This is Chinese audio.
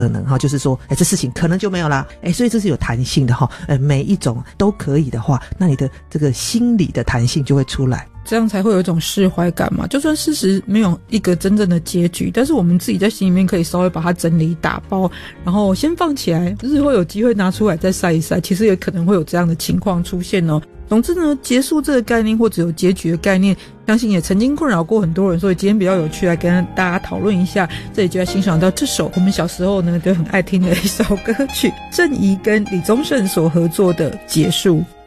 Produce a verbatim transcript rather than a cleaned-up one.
可能哈，就是说，哎，这事情可能就没有啦，哎，所以这是有弹性的哈，呃，每一种都可以的话，那你的这个心理的弹性就会出来， 这样才会有一种释怀感嘛。就算事实没有一个真正的结局，但是我们自己在心里面可以稍微把它整理打包，然后先放起来，日后有机会拿出来再晒一晒，其实也可能会有这样的情况出现哦。总之呢，结束这个概念或者有结局的概念，相信也曾经困扰过很多人，所以今天比较有趣来跟大家讨论一下。这里就要欣赏到这首我们小时候呢就很爱听的一首歌曲，郑怡跟李宗盛所合作的《结束》。